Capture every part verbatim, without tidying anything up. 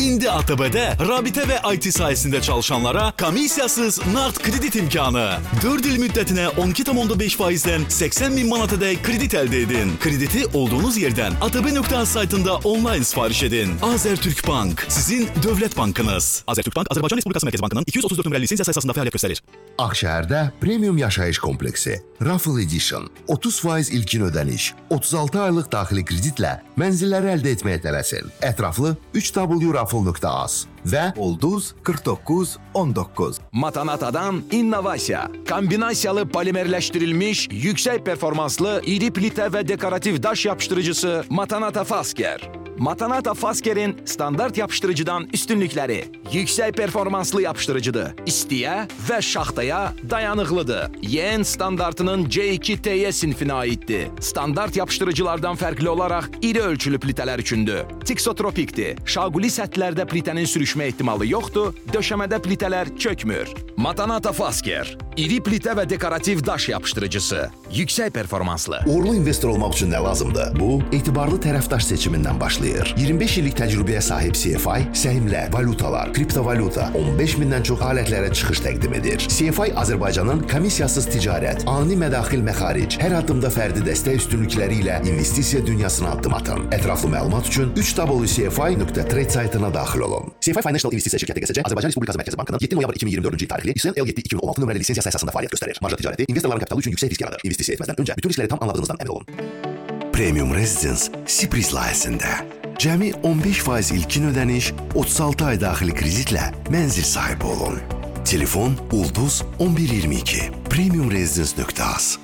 İndi A T B'de rabitə və I T sayəsində çalışanlara komissiyasız nağd kredit imkanı. dörd il müddətinə on iki tam onda beş faizdən səksən min manatadək kredit əldə edin. Krediti olduğunuz yerdən A T B nöqtə az saytında onlayn sifariş edin. Azərtürk Bank, sizin dövlət bankınız. Azərtürk Bank, Azərbaycan Respublikası Mərkəzi Bankının iki yüz otuz dörd nömrəli lisensiyası əsasında fəaliyyət göstərir. Ağşəhərdə premium yaşayış kompleksi Raffle Edition otuz faiz ilkin ödəniş, otuz altı aylıq daxili kreditlə mənzilləri əldə etməyə tələsin. Ətraflı üç w raffle nöqtə az və Ulduz qırx doqquz on doqquz. Matanatadan innovasiya, kombinasiyalı polimerləşdirilmiş, yüksək performanslı, iri plitə və dekorativ daş yapışdırıcısı Matanata Fasker. Matanata Fasker'in standart yapıştırıcıdan üstünlükləri. Yüksək performanslı yapıştırıcıdır. İstiyə və şaxtaya dayanıqlıdır. Y N standartının C iki T Y sinfinə aiddir. Standart yapıştırıcılardan fərqli olaraq iri ölçülü plitələr üçündür. Tiksotropikdir. Şaquli səthlərdə plitənin sürüşmə ehtimalı yoxdur, döşəmədə plitələr çökmür. Matanata Fasker. İri plitə və dekorativ daş yapışdırıcısı. Yüksək performanslı. Uğurlu investor olmaq üçün nə lazımdır? Bu, etibarlı tərəfdaş seçimindən başlayır. iyirmi beş illik təcrübəyə sahib C F I, səhmlər, valutalar, kriptovalyuta, on beş mindən çox alətlərə çıxış təqdim edir. C F I Azərbaycanın komissiyasız ticarət, ani mədaxil məxaric, hər addımda fərdi dəstək üstünlükləri ilə investisiya dünyasına addım atın. Ətraflı məlumat üçün üç w c f i nöqtə trade saytına daxil olun. C F I Financial İnvestisiya şirkəti G S C Azərbaycan Respublikası Mərkəzi Bankının yeddi noyabr iki min iyirmi dördüncü il tarixli İSL L yeddi iki min on altı nömrəli lisensiyası əsasında fəaliyyət göstərir. Marja ticarəti investorların kapitalı üçün yüksək risk yaradır. İnvestisiya etmədən öncə bütün riskləri tam anladığınızdan əmin olun. Premium Residence Sibris layihəsində cəmi on beş faiz ilkin ödəniş, otuz altı ay daxili kreditlə mənzil sahibi olun. Telefon Ulduz on bir iyirmi iki. premium residence nöqtə az.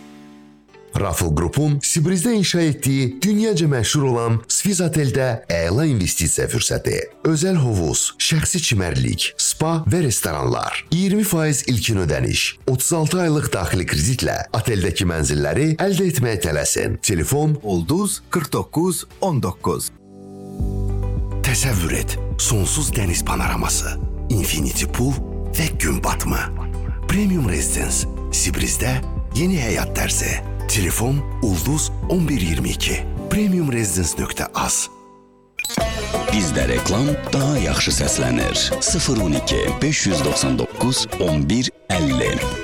Raffle Group'un Sibrizdə inşa etdiyi dünyaca məşhur olan Swiss Oteldə əla investisiya fürsəti. Özəl hovuz, şəxsi çimərlik, spa və restoranlar. iyirmi faiz ilkin ödəniş, otuz altı aylıq daxili kreditlə oteldəki mənzilləri əldə etməyə tələsin. Telefon Ulduz qırx doqquz on doqquz. Təsəvvür et, sonsuz dəniz panoraması, infinity pool və gün batımı. Premium Residence, Sibrizdə yeni həyat tərzi. Telefon Ulduz on bir iyirmi iki. premium residence nöqtə az. Bizdə reklam daha yaxşı səslənir. sıfır on iki beş yüz doxsan doqquz on bir əlli.